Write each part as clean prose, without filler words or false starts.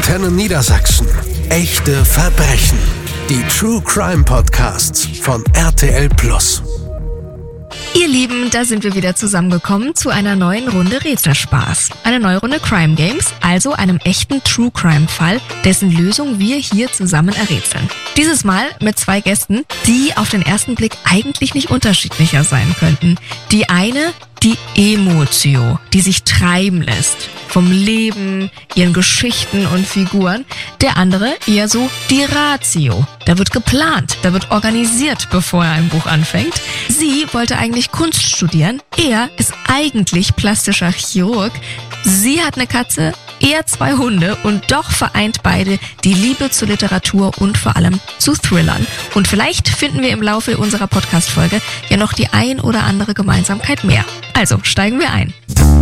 Antenne Niedersachsen. Echte Verbrechen. Die True Crime Podcasts von RTL+. Ihr Lieben, da sind wir wieder zusammengekommen zu einer neuen Runde Rätselspaß. Eine neue Runde Crime Games, also einem echten True Crime Fall, dessen Lösung wir hier zusammen errätseln. Dieses Mal mit 2 Gästen, die auf den ersten Blick eigentlich nicht unterschiedlicher sein könnten. Die eine, die Emotio, die sich treiben lässt. Vom Leben, ihren Geschichten und Figuren. Der andere eher so die Ratio. Da wird geplant, da wird organisiert, bevor er ein Buch anfängt. Sie wollte eigentlich Kunst studieren. Er ist eigentlich plastischer Chirurg. Sie hat eine Katze, er 2 Hunde und doch vereint beide die Liebe zur Literatur und vor allem zu Thrillern. Und vielleicht finden wir im Laufe unserer Podcast-Folge ja noch die ein oder andere Gemeinsamkeit mehr. Also steigen wir ein.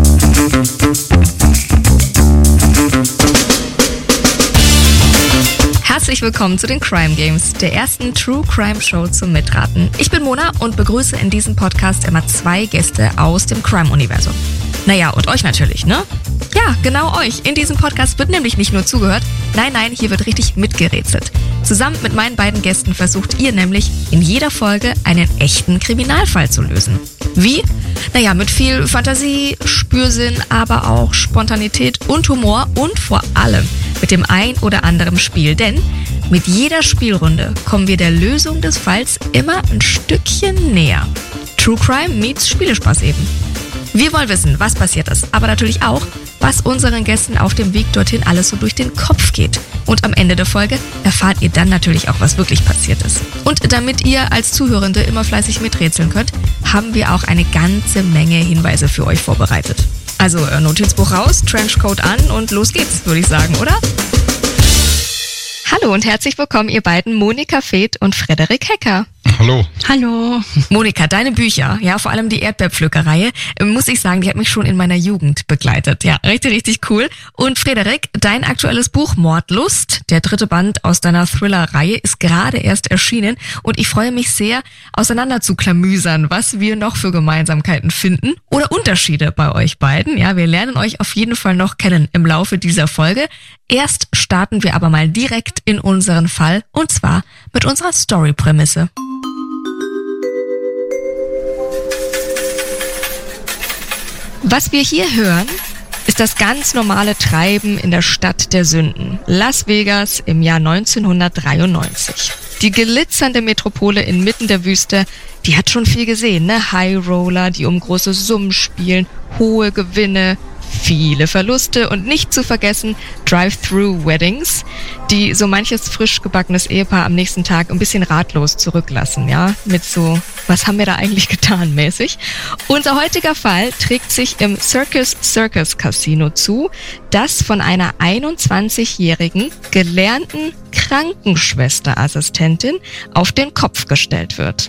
Herzlich willkommen zu den Crime Games, der ersten True Crime Show zum Mitraten. Ich bin Mona und begrüße in diesem Podcast immer 2 Gäste aus dem Crime-Universum. Naja, und euch natürlich, ne? Ja, genau euch. In diesem Podcast wird nämlich nicht nur zugehört, nein, hier wird richtig mitgerätselt. Zusammen mit meinen beiden Gästen versucht ihr nämlich in jeder Folge einen echten Kriminalfall zu lösen. Wie? Naja, mit viel Fantasie, Spürsinn, aber auch Spontanität und Humor und vor allem mit dem ein oder anderen Spiel. Denn mit jeder Spielrunde kommen wir der Lösung des Falls immer ein Stückchen näher. True Crime meets Spielespaß eben. Wir wollen wissen, was passiert ist, aber natürlich auch, was unseren Gästen auf dem Weg dorthin alles so durch den Kopf geht. Und am Ende der Folge erfahrt ihr dann natürlich auch, was wirklich passiert ist. Und damit ihr als Zuhörende immer fleißig miträtseln könnt, haben wir auch eine ganze Menge Hinweise für euch vorbereitet. Also Notizbuch raus, Trenchcoat an und los geht's, würde ich sagen, oder? Hallo und herzlich willkommen, ihr beiden, Monika Feeth und Frederik Hecker. Hallo. Hallo. Monika, deine Bücher, ja, vor allem die Erdbeerpflückerreihe, muss ich sagen, die hat mich schon in meiner Jugend begleitet. Ja, richtig cool. Und Frederik, dein aktuelles Buch Mordlust, der 3. Band aus deiner Thriller-Reihe, ist gerade erst erschienen und ich freue mich sehr, auseinander zu klamüsern, was wir noch für Gemeinsamkeiten finden oder Unterschiede bei euch beiden. Ja, wir lernen euch auf jeden Fall noch kennen im Laufe dieser Folge. Erst starten wir aber mal direkt in unseren Fall und zwar mit unserer Story-Prämisse. Was wir hier hören, ist das ganz normale Treiben in der Stadt der Sünden, Las Vegas im Jahr 1993. Die glitzernde Metropole inmitten der Wüste, die hat schon viel gesehen, ne? High Roller, die um große Summen spielen, hohe Gewinne, viele Verluste und nicht zu vergessen Drive-Thru-Weddings, die so manches frisch gebackenes Ehepaar am nächsten Tag ein bisschen ratlos zurücklassen, ja, mit so, was haben wir da eigentlich getan mäßig. Unser heutiger Fall trägt sich im Circus Casino zu, das von einer 21-jährigen gelernten Krankenschwesterassistentin auf den Kopf gestellt wird.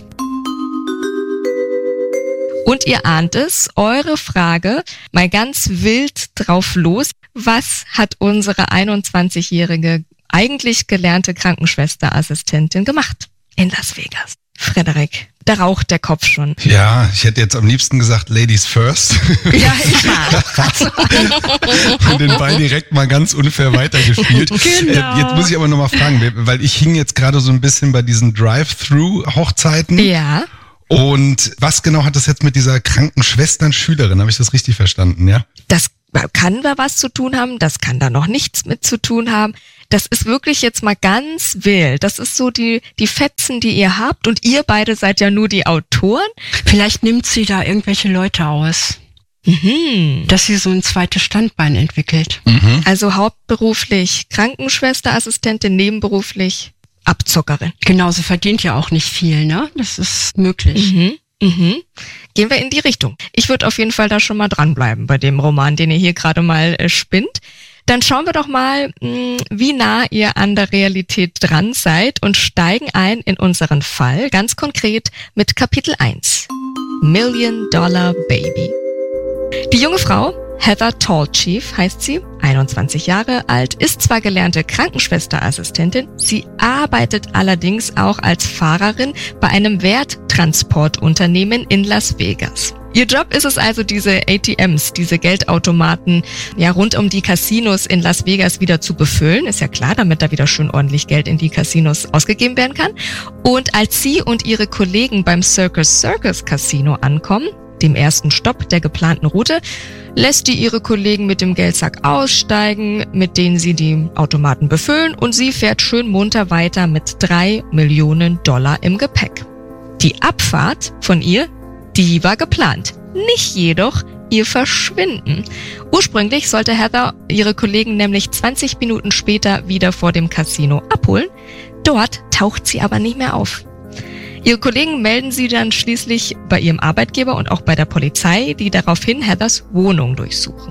Und ihr ahnt es, eure Frage, mal ganz wild drauf los. Was hat unsere 21-jährige, eigentlich gelernte Krankenschwesterassistentin gemacht in Las Vegas? Frederik, da raucht der Kopf schon. Ja, ich hätte jetzt am liebsten gesagt Ladies first. Ja, ich auch. Und den Ball direkt mal ganz unfair weitergespielt. Genau. Jetzt muss ich aber nochmal fragen, weil ich hing jetzt gerade so ein bisschen bei diesen Drive-Thru-Hochzeiten. Ja. Und was genau hat das jetzt mit dieser Krankenschwestern-Schülerin? Habe ich das richtig verstanden, ja? Das kann da was zu tun haben, das kann da noch nichts mit zu tun haben. Das ist wirklich jetzt mal ganz wild. Das ist so die Fetzen, die ihr habt und ihr beide seid ja nur die Autoren. Vielleicht nimmt sie da irgendwelche Leute aus, dass sie so ein zweites Standbein entwickelt. Also hauptberuflich Krankenschwesterassistentin, nebenberuflich Abzockerin. Genau, sie verdient ja auch nicht viel, ne? Das ist möglich. Gehen wir in die Richtung. Ich würde auf jeden Fall da schon mal dranbleiben bei dem Roman, den ihr hier gerade mal spinnt. Dann schauen wir doch mal, wie nah ihr an der Realität dran seid und steigen ein in unseren Fall, ganz konkret mit Kapitel 1. Million Dollar Baby. Die junge Frau, Heather Tallchief heißt sie, 21 Jahre alt, ist zwar gelernte Krankenschwesterassistentin, sie arbeitet allerdings auch als Fahrerin bei einem Werttransportunternehmen in Las Vegas. Ihr Job ist es also, diese ATMs, diese Geldautomaten, ja, rund um die Casinos in Las Vegas wieder zu befüllen. Ist ja klar, damit da wieder schön ordentlich Geld in die Casinos ausgegeben werden kann. Und als Sie und Ihre Kollegen beim Circus Casino ankommen, dem ersten Stopp der geplanten Route, lässt die Ihre Kollegen mit dem Geldsack aussteigen, mit denen sie die Automaten befüllen, und sie fährt schön munter weiter mit $3 Millionen im Gepäck. Die Abfahrt von ihr, die war geplant, nicht jedoch ihr Verschwinden. Ursprünglich sollte Heather ihre Kollegen nämlich 20 Minuten später wieder vor dem Casino abholen. Dort taucht sie aber nicht mehr auf. Ihre Kollegen melden sie dann schließlich bei ihrem Arbeitgeber und auch bei der Polizei, die daraufhin Heathers Wohnung durchsuchen.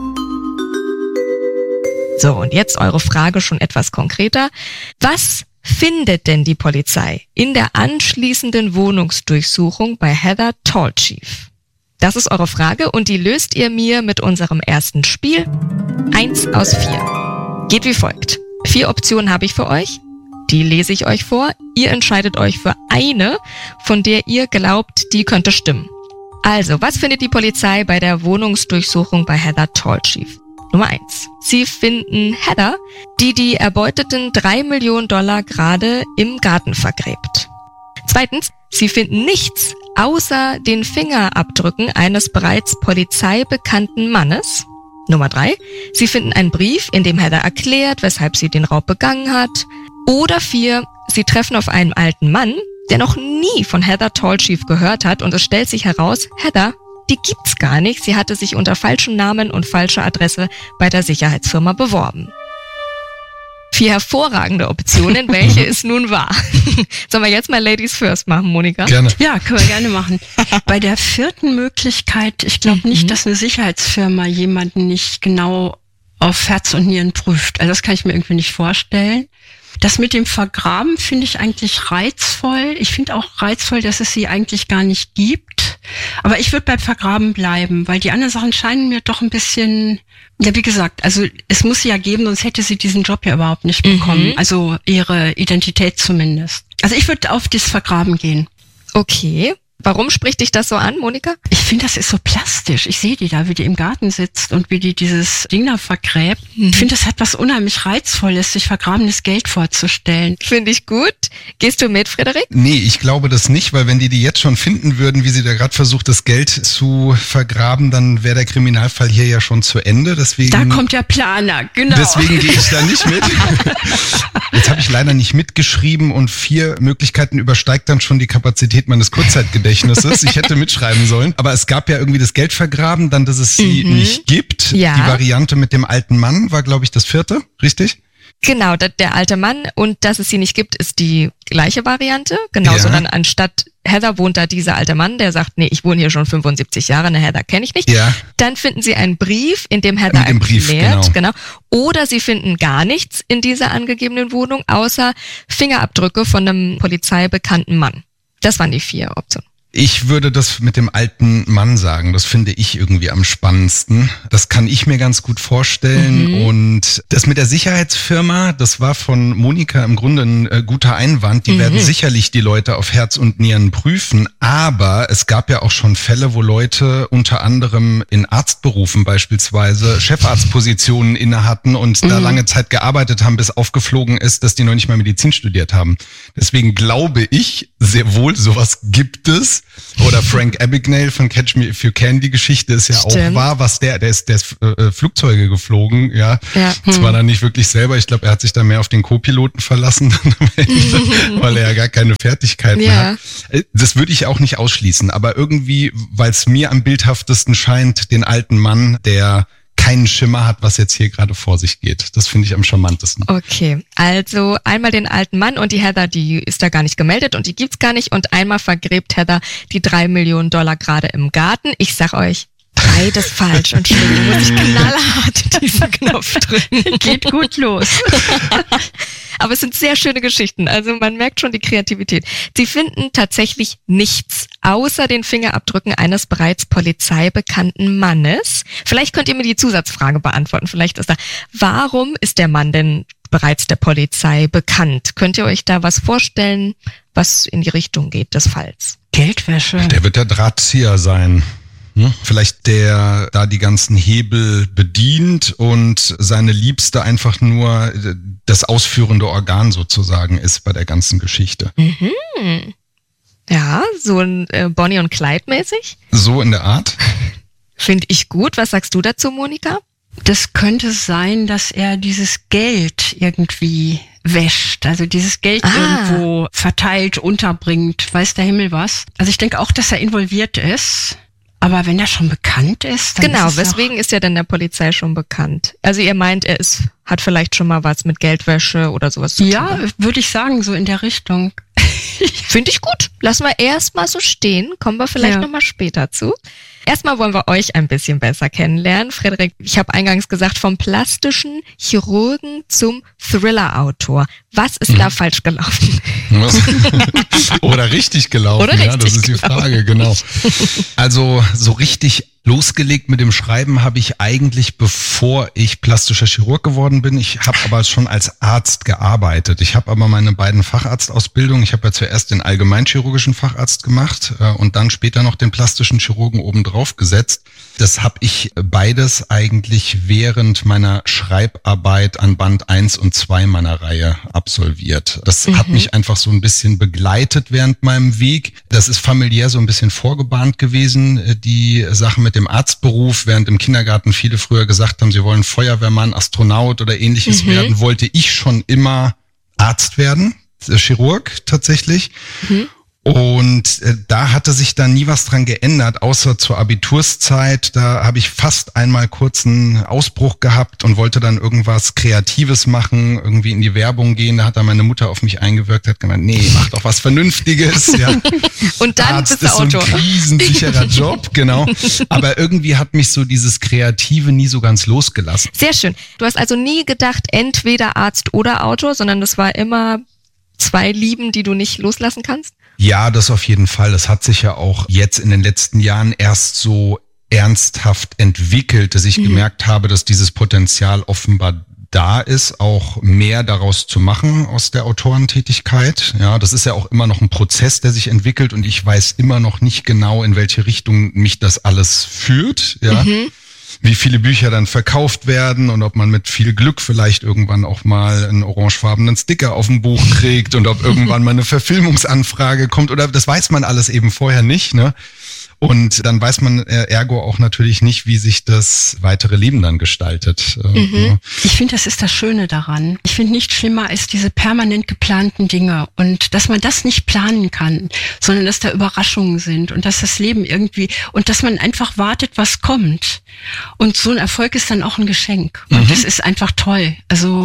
So, und jetzt eure Frage schon etwas konkreter. Was findet denn die Polizei in der anschließenden Wohnungsdurchsuchung bei Heather Tallchief? Das ist eure Frage und die löst ihr mir mit unserem ersten Spiel. 1 aus 4. Geht wie folgt. 4 Optionen habe ich für euch. Die lese ich euch vor. Ihr entscheidet euch für eine, von der ihr glaubt, die könnte stimmen. Also, was findet die Polizei bei der Wohnungsdurchsuchung bei Heather Tallchief? Nummer 1. Sie finden Heather, die erbeuteten $3 Millionen gerade im Garten vergräbt. 2. Sie finden nichts außer den Fingerabdrücken eines bereits polizeibekannten Mannes. Nummer 3. Sie finden einen Brief, in dem Heather erklärt, weshalb sie den Raub begangen hat. Oder 4. Sie treffen auf einen alten Mann, der noch nie von Heather Tallchief gehört hat, und es stellt sich heraus, Heather, die gibt's gar nicht. Sie hatte sich unter falschem Namen und falscher Adresse bei der Sicherheitsfirma beworben. 4 hervorragende Optionen, welche es nun war. Sollen wir jetzt mal Ladies First machen, Monika? Gerne. Ja, können wir gerne machen. Bei der 4. Möglichkeit, ich glaube nicht, dass eine Sicherheitsfirma jemanden nicht genau auf Herz und Nieren prüft. Also das kann ich mir irgendwie nicht vorstellen. Das mit dem Vergraben finde ich eigentlich reizvoll. Ich finde auch reizvoll, dass es sie eigentlich gar nicht gibt. Aber ich würde beim Vergraben bleiben, weil die anderen Sachen scheinen mir doch ein bisschen, ja, wie gesagt, also es muss sie ja geben, sonst hätte sie diesen Job ja überhaupt nicht bekommen. Also ihre Identität zumindest. Also ich würde auf das Vergraben gehen. Okay. Warum spricht dich das so an, Monika? Ich finde, das ist so plastisch. Ich sehe die da, wie die im Garten sitzt und wie die dieses Ding da vergräbt. Ich finde, das hat was unheimlich Reizvolles, sich vergrabenes Geld vorzustellen. Finde ich gut. Gehst du mit, Frederik? Nee, ich glaube das nicht, weil wenn die jetzt schon finden würden, wie sie da gerade versucht, das Geld zu vergraben, dann wäre der Kriminalfall hier ja schon zu Ende. Deswegen, da kommt der Planer, genau. Deswegen gehe ich da nicht mit. Jetzt habe ich leider nicht mitgeschrieben und 4 Möglichkeiten übersteigt dann schon die Kapazität meines Kurzzeitgedächtnisses. Ich hätte mitschreiben sollen. Aber es gab ja irgendwie das Geld vergraben, dann, dass es sie nicht gibt. Ja. Die Variante mit dem alten Mann war, glaube ich, das 4., richtig? Genau, der alte Mann, und dass es sie nicht gibt, ist die gleiche Variante. Genau, Ja. sondern anstatt Heather wohnt da dieser alte Mann, der sagt, nee, ich wohne hier schon 75 Jahre, eine Heather kenne ich nicht. Ja. Dann finden sie einen Brief, in dem Heather Mit dem Brief, erklärt, genau. Oder sie finden gar nichts in dieser angegebenen Wohnung, außer Fingerabdrücke von einem polizeibekannten Mann. Das waren die 4 Optionen. Ich würde das mit dem alten Mann sagen. Das finde ich irgendwie am spannendsten. Das kann ich mir ganz gut vorstellen. Und das mit der Sicherheitsfirma, das war von Monika im Grunde ein guter Einwand. Die werden sicherlich die Leute auf Herz und Nieren prüfen. Aber es gab ja auch schon Fälle, wo Leute unter anderem in Arztberufen beispielsweise Chefarztpositionen inne hatten und da lange Zeit gearbeitet haben, bis aufgeflogen ist, dass die noch nicht mal Medizin studiert haben. Deswegen glaube ich, sehr wohl, sowas gibt es. Oder Frank Abagnale von Catch Me If You Can, die Geschichte ist ja Stimmt. auch wahr, was der ist Flugzeuge geflogen, ja. Ja. Zwar dann nicht wirklich selber, ich glaube, er hat sich da mehr auf den Co-Piloten verlassen, weil er ja gar keine Fertigkeiten hat. Das würde ich auch nicht ausschließen, aber irgendwie, weil es mir am bildhaftesten scheint, den alten Mann, der keinen Schimmer hat, was jetzt hier gerade vor sich geht. Das finde ich am charmantesten. Okay, also einmal den alten Mann und die Heather, die ist da gar nicht gemeldet und die gibt's gar nicht, und einmal vergräbt Heather die $3 Millionen gerade im Garten. Ich sag euch, beides falsch, und Entschuldigung, muss ich knallhart diesen Knopf drücken. Geht gut los. Aber es sind sehr schöne Geschichten, also man merkt schon die Kreativität. Sie finden tatsächlich nichts außer den Fingerabdrücken eines bereits polizeibekannten Mannes. Vielleicht könnt ihr mir die Zusatzfrage beantworten, vielleicht ist da, warum ist der Mann denn bereits der Polizei bekannt? Könnt ihr euch da was vorstellen, was in die Richtung geht des Falls? Geldwäsche. Der wird der Drahtzieher sein. Vielleicht der da die ganzen Hebel bedient und seine Liebste einfach nur das ausführende Organ sozusagen ist bei der ganzen Geschichte. Mhm. Ja, so ein Bonnie und Clyde mäßig. So in der Art. Finde ich gut. Was sagst du dazu, Monika? Das könnte sein, dass er dieses Geld irgendwie wäscht, also dieses Geld irgendwo verteilt, unterbringt, weiß der Himmel was. Also ich denke auch, dass er involviert ist. Aber wenn er schon bekannt ist, dann genau, ist es weswegen ist er denn der Polizei schon bekannt? Also ihr meint, hat vielleicht schon mal was mit Geldwäsche oder sowas zu tun? Ja, würde ich sagen, so in der Richtung. Finde ich gut. Lassen wir erstmal so stehen. Kommen wir vielleicht nochmal später zu. Erstmal wollen wir euch ein bisschen besser kennenlernen. Frederik, ich habe eingangs gesagt, vom plastischen Chirurgen zum Thriller-Autor. Was ist da falsch gelaufen? Oder richtig gelaufen, Oder richtig das ist die Frage, genau. Also so richtig losgelegt mit dem Schreiben habe ich eigentlich, bevor ich plastischer Chirurg geworden bin. Ich habe aber schon als Arzt gearbeitet. Ich habe aber meine beiden Facharztausbildungen, ich habe ja zuerst den allgemeinchirurgischen Facharzt gemacht und dann später noch den plastischen Chirurgen obendrauf gesetzt. Das habe ich beides eigentlich während meiner Schreibarbeit an Band 1 und 2 meiner Reihe absolviert. Das hat mich einfach so ein bisschen begleitet während meinem Weg. Das ist familiär so ein bisschen vorgebahnt gewesen, die Sache mit dem Arztberuf. Während im Kindergarten viele früher gesagt haben, sie wollen Feuerwehrmann, Astronaut oder ähnliches werden, wollte ich schon immer Arzt werden, Chirurg tatsächlich. Und da hatte sich dann nie was dran geändert, außer zur Abiturszeit. Da habe ich fast einmal kurz einen Ausbruch gehabt und wollte dann irgendwas Kreatives machen, irgendwie in die Werbung gehen. Da hat dann meine Mutter auf mich eingewirkt, hat gemeint, nee, mach doch was Vernünftiges. Ja. Und dann Arzt bist du Autor. ist so ein krisensicherer Job, genau. Aber irgendwie hat mich so dieses Kreative nie so ganz losgelassen. Sehr schön. Du hast also nie gedacht, entweder Arzt oder Autor, sondern das war immer zwei Lieben, die du nicht loslassen kannst? Ja, das auf jeden Fall. Das hat sich ja auch jetzt in den letzten Jahren erst so ernsthaft entwickelt, dass ich gemerkt habe, dass dieses Potenzial offenbar da ist, auch mehr daraus zu machen aus der Autorentätigkeit. Ja, das ist ja auch immer noch ein Prozess, der sich entwickelt und ich weiß immer noch nicht genau, in welche Richtung mich das alles führt. Ja. Wie viele Bücher dann verkauft werden und ob man mit viel Glück vielleicht irgendwann auch mal einen orangefarbenen Sticker auf dem Buch kriegt und ob irgendwann mal eine Verfilmungsanfrage kommt oder das weiß man alles eben vorher nicht, ne? Und dann weiß man ergo auch natürlich nicht, wie sich das weitere Leben dann gestaltet. Ich finde, das ist das Schöne daran. Ich finde nicht schlimmer als diese permanent geplanten Dinge und dass man das nicht planen kann, sondern dass da Überraschungen sind und dass das Leben irgendwie und dass man einfach wartet, was kommt. Und so ein Erfolg ist dann auch ein Geschenk. Und das ist einfach toll. Also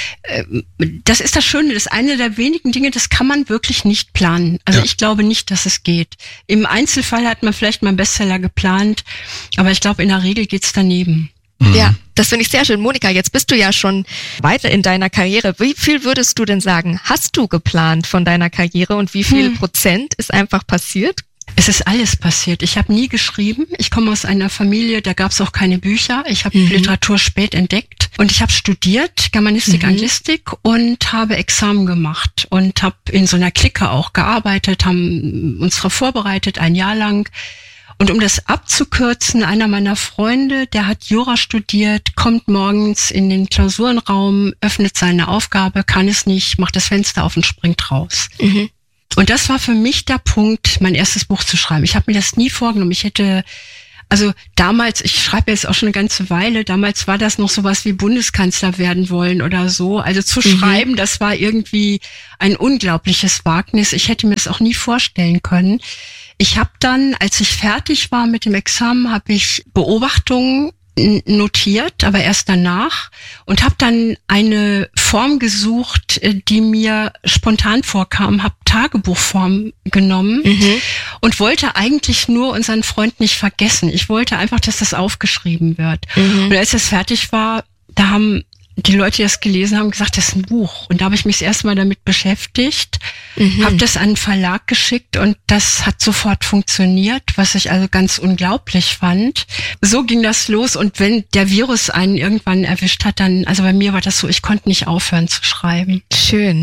das ist das Schöne. Das ist eine der wenigen Dinge, das kann man wirklich nicht planen. Also ich glaube nicht, dass es geht. Im Einzelfall hat man vielleicht mal einen Bestseller geplant, aber ich glaube, in der Regel geht's daneben. Ja, das finde ich sehr schön. Monika, jetzt bist du ja schon weiter in deiner Karriere. Wie viel würdest du denn sagen, hast du geplant von deiner Karriere und wie viel Prozent ist einfach passiert? Es ist alles passiert. Ich habe nie geschrieben. Ich komme aus einer Familie, da gab es auch keine Bücher. Ich habe Literatur spät entdeckt und ich habe studiert, Germanistik, Anglistik und habe Examen gemacht und habe in so einer Clique auch gearbeitet, haben uns darauf vorbereitet, ein Jahr lang. Und um das abzukürzen, einer meiner Freunde, der hat Jura studiert, kommt morgens in den Klausurenraum, öffnet seine Aufgabe, kann es nicht, macht das Fenster auf und springt raus. Und das war für mich der Punkt, mein erstes Buch zu schreiben. Ich habe mir das nie vorgenommen. Also damals, ich schreibe jetzt auch schon eine ganze Weile, damals war das noch sowas wie Bundeskanzler werden wollen oder so. Also zu schreiben, das war irgendwie ein unglaubliches Wagnis. Ich hätte mir das auch nie vorstellen können. Ich habe dann, als ich fertig war mit dem Examen, habe ich Beobachtungen notiert, aber erst danach und habe dann eine Form gesucht, die mir spontan vorkam, habe Tagebuchform genommen und wollte eigentlich nur unseren Freund nicht vergessen. Ich wollte einfach, dass das aufgeschrieben wird. Und als das fertig war, da haben die Leute, die das gelesen haben, gesagt, das ist ein Buch. Und da habe ich mich erstmal damit beschäftigt, habe das an einen Verlag geschickt und das hat sofort funktioniert, was ich also ganz unglaublich fand. So ging das los und wenn der Virus einen irgendwann erwischt hat, dann, also bei mir war das so, ich konnte nicht aufhören zu schreiben. Schön.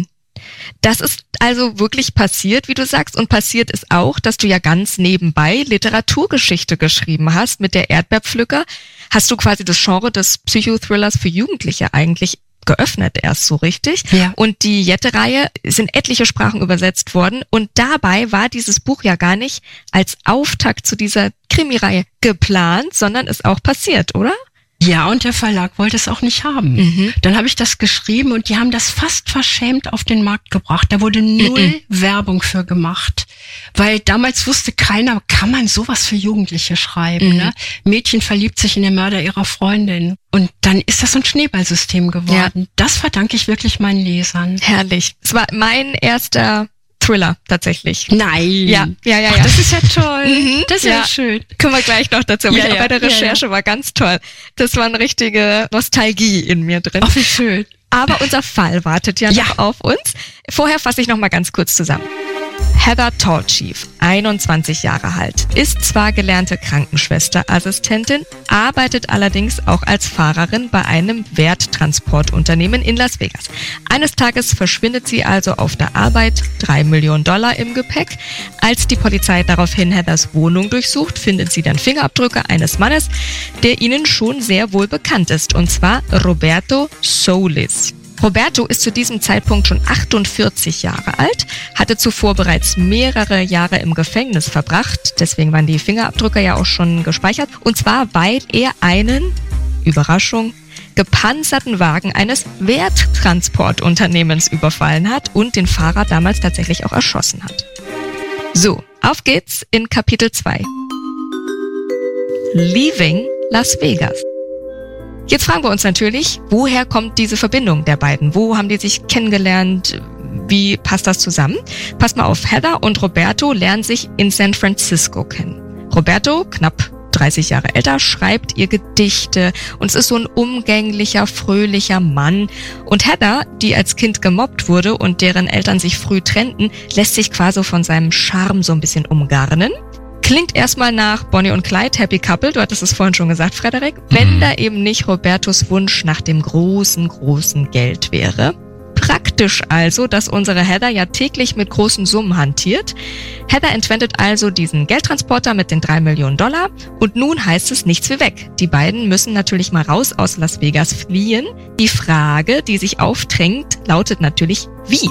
Das ist also wirklich passiert, wie du sagst. Und passiert ist auch, dass du ja ganz nebenbei Literaturgeschichte geschrieben hast mit der Erdbeerpflücker. Hast du quasi das Genre des Psychothrillers für Jugendliche eigentlich geöffnet erst so richtig. Ja. Und die Jette-Reihe sind etliche Sprachen übersetzt worden. Und dabei war dieses Buch ja gar nicht als Auftakt zu dieser Krimireihe geplant, sondern ist auch passiert, oder? Ja, und der Verlag wollte es auch nicht haben. Dann habe ich das geschrieben und die haben das fast verschämt auf den Markt gebracht. Da wurde null Werbung für gemacht. Weil damals wusste keiner, kann man sowas für Jugendliche schreiben? Ne? Mädchen verliebt sich in den Mörder ihrer Freundin. Und dann ist das so ein Schneeballsystem geworden. Ja. Das verdanke ich wirklich meinen Lesern. Herrlich. Es war mein erster Thriller tatsächlich. Nein. Ja. Ach, das ist ja toll. Das ist ja schön. Kommen wir gleich noch dazu. Aber bei der Recherche war ganz toll. Das war eine richtige Nostalgie in mir drin. Ach, wie schön. Aber unser Fall wartet ja noch auf uns. Vorher fasse ich noch mal ganz kurz zusammen. Heather Tallchief, 21 Jahre alt, ist zwar gelernte Krankenschwester-Assistentin, arbeitet allerdings auch als Fahrerin bei einem Werttransportunternehmen in Las Vegas. Eines Tages verschwindet sie also auf der Arbeit, $3 Millionen im Gepäck. Als die Polizei daraufhin Heathers Wohnung durchsucht, findet sie dann Fingerabdrücke eines Mannes, der ihnen schon sehr wohl bekannt ist, und zwar Roberto Solis. Roberto ist zu diesem Zeitpunkt schon 48 Jahre alt, hatte zuvor bereits mehrere Jahre im Gefängnis verbracht, deswegen waren die Fingerabdrücke ja auch schon gespeichert, und zwar weil er einen, Überraschung, gepanzerten Wagen eines Werttransportunternehmens überfallen hat und den Fahrer damals tatsächlich auch erschossen hat. So, auf geht's in Kapitel 2. Leaving Las Vegas. Jetzt fragen wir uns natürlich, woher kommt diese Verbindung der beiden? Wo haben die sich kennengelernt? Wie passt das zusammen? Passt mal auf, Heather und Roberto lernen sich in San Francisco kennen. Roberto, knapp 30 Jahre älter, schreibt ihr Gedichte und es ist so ein umgänglicher, fröhlicher Mann. Und Heather, die als Kind gemobbt wurde und deren Eltern sich früh trennten, lässt sich quasi von seinem Charme so ein bisschen umgarnen. Klingt erstmal nach Bonnie und Clyde, Happy Couple, du hattest es vorhin schon gesagt, Frederik, wenn da eben nicht Robertos Wunsch nach dem großen, großen Geld wäre. Praktisch also, dass unsere Heather ja täglich mit großen Summen hantiert. Heather entwendet also diesen Geldtransporter mit den $3 Millionen und nun heißt es nichts wie weg. Die beiden müssen natürlich mal raus aus Las Vegas fliehen. Die Frage, die sich aufdrängt, lautet natürlich, wie?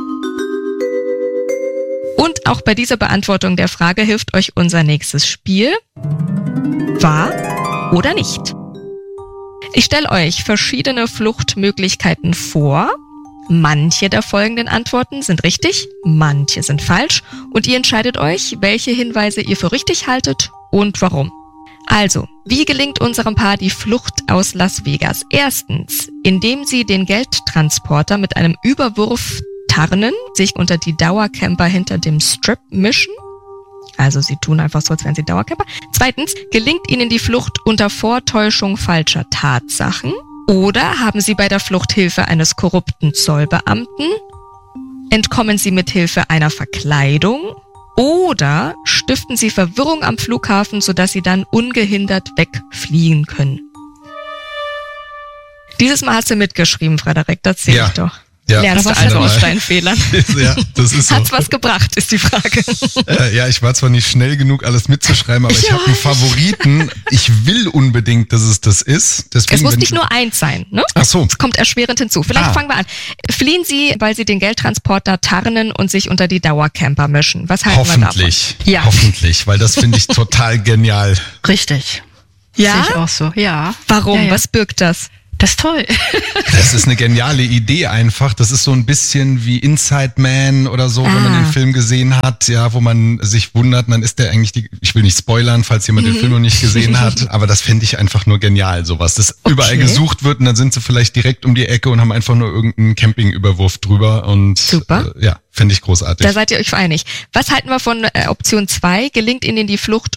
Und auch bei dieser Beantwortung der Frage hilft euch unser nächstes Spiel. Wahr oder nicht? Ich stelle euch verschiedene Fluchtmöglichkeiten vor. Manche der folgenden Antworten sind richtig, manche sind falsch. Und ihr entscheidet euch, welche Hinweise ihr für richtig haltet und warum. Also, wie gelingt unserem Paar die Flucht aus Las Vegas? Erstens, indem sie den Geldtransporter mit einem Überwurf tarnen, sich unter die Dauercamper hinter dem Strip mischen. Also sie tun einfach so, als wären sie Dauercamper. Zweitens, gelingt ihnen die Flucht unter Vortäuschung falscher Tatsachen? Oder haben sie bei der Flucht Hilfe eines korrupten Zollbeamten? Entkommen sie mit Hilfe einer Verkleidung? Oder stiften sie Verwirrung am Flughafen, sodass sie dann ungehindert wegfliehen können? Dieses Mal hast du mitgeschrieben, Frederik, das sehe ich doch. Ja, lernst du also aus deinen Fehlern. Ja, das ist so. Hat's was gebracht, ist die Frage. Ja, ich war zwar nicht schnell genug, alles mitzuschreiben, aber ich habe einen Favoriten. Ich will unbedingt, dass es das ist. Deswegen, es muss nicht nur eins sein, ne? Ach so. Es kommt erschwerend hinzu. Vielleicht fangen wir an. Fliehen Sie, weil Sie den Geldtransporter tarnen und sich unter die Dauercamper mischen. Was halten wir davon? Hoffentlich. Ja. Hoffentlich, weil das finde ich total genial. Richtig. Ja? Sehe ich auch so, ja. Warum? Ja. Was birgt das? Das ist toll. Das ist eine geniale Idee einfach. Das ist so ein bisschen wie Inside Man oder so, wenn man den Film gesehen hat, ja, wo man sich wundert, dann ist der eigentlich ich will nicht spoilern, falls jemand den Film noch nicht gesehen hat, aber das fände ich einfach nur genial, sowas. Das überall gesucht wird und dann sind sie vielleicht direkt um die Ecke und haben einfach nur irgendeinen Campingüberwurf drüber und super. Ja, finde ich großartig. Da seid ihr euch einig. Was halten wir von Option 2? Gelingt ihnen die Flucht